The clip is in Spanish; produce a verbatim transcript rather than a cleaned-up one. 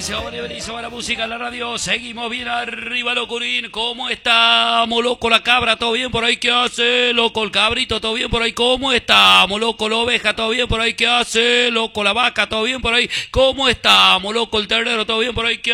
buenísimo, buenísimo la música en la radio. Seguimos bien arriba, locurín. ¿Cómo estamos, loco? La cabra, ¿todo bien por ahí? ¿Qué hace, loco? El cabrito, ¿todo bien por ahí? ¿Cómo estamos, loco? La oveja, ¿todo bien por ahí? ¿Qué hace, loco? La vaca, ¿todo bien por ahí? ¿Cómo estamos, loco? El ternero, ¿todo bien por ahí? ¿Qué